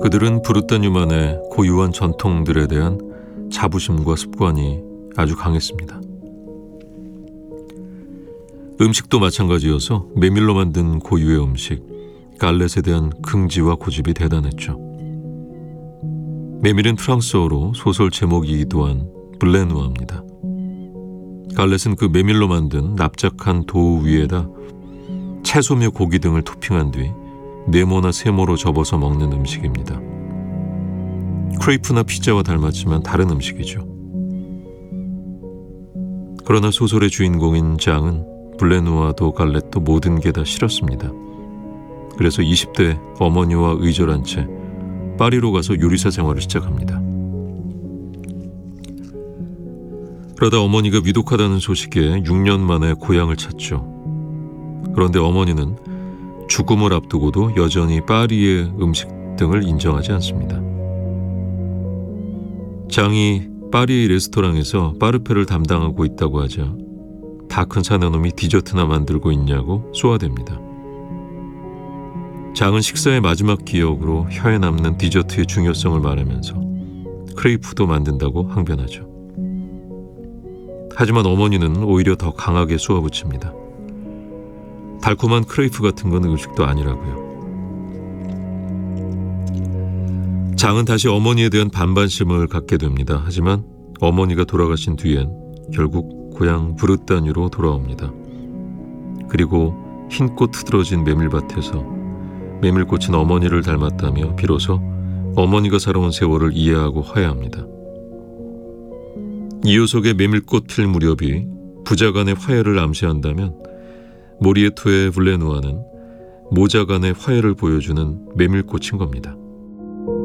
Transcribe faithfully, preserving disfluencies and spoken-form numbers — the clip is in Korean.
그들은 브루타뉴만의 고유한 전통들에 대한 자부심과 습관이 아주 강했습니다. 음식도 마찬가지여서 메밀로 만든 고유의 음식, 갈렛에 대한 긍지와 고집이 대단했죠. 메밀은 프랑스어로 소설 제목이기도 한 블레누아입니다. 갈렛은 그 메밀로 만든 납작한 도우 위에다 채소며 고기 등을 토핑한 뒤 네모나 세모로 접어서 먹는 음식입니다. 크레이프나 피자와 닮았지만 다른 음식이죠. 그러나 소설의 주인공인 장은 블레누아도 갈렛도 모든 게 다 싫었습니다. 그래서 이십 대 어머니와 의절한 채 파리로 가서 요리사 생활을 시작합니다. 그러다 어머니가 위독하다는 소식에 육 년 만에 고향을 찾죠. 그런데 어머니는 죽음을 앞두고도 여전히 파리의 음식 등을 인정하지 않습니다. 장이 파리의 레스토랑에서 파르페를 담당하고 있다고 하자 다 큰 사내놈이 디저트나 만들고 있냐고 쏘아댑니다. 장은 식사의 마지막 기억으로 혀에 남는 디저트의 중요성을 말하면서 크레이프도 만든다고 항변하죠. 하지만 어머니는 오히려 더 강하게 쏘아붙입니다. 달콤한 크레이프 같은 건 음식도 아니라고요. 장은 다시 어머니에 대한 반반심을 갖게 됩니다. 하지만 어머니가 돌아가신 뒤엔 결국 고향 브르타뉴로 돌아옵니다. 그리고 흰꽃 트들어진 메밀밭에서 메밀꽃은 어머니를 닮았다며 비로소 어머니가 살아온 세월을 이해하고 화해합니다. 이유 속의 메밀꽃 필 무렵이 부자 간의 화해를 암시한다면 모리에토의 블레누아는 모자 간의 화해를 보여주는 메밀꽃인 겁니다.